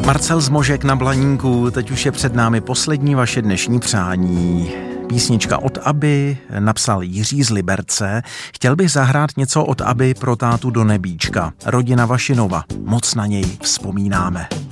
Marcel Zmožek na Blaníku, teď už je před námi poslední vaše dnešní přání. Písnička od Aby, napsal Jiří z Liberce. Chtěl bych zahrát něco od Aby pro tátu do nebíčka. Rodina Vašinova, moc na něj vzpomínáme.